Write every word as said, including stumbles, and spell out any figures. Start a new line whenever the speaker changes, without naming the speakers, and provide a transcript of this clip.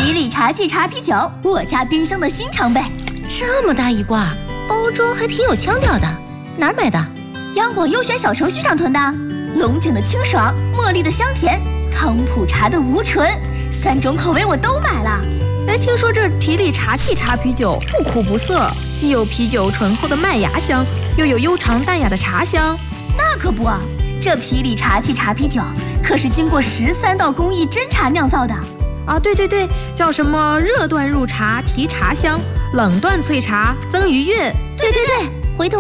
皮里茶记茶啤酒，我家冰箱的新常备。
这么大一挂，包装还挺有腔调的，哪儿买的？
央广优选小程序上囤的。龙井的清爽，茉莉的香甜，康普茶的无醇，三种口味我都买了。
哎，听说这皮里茶记茶啤酒不苦不涩，既有啤酒醇厚的麦芽香，又有悠长淡雅的茶香。
那可不，这皮里茶记茶啤酒可是经过十三道工艺真茶酿造的。
啊，对对对，叫什么热段入茶提茶香，冷段萃茶增余韵。
对对对。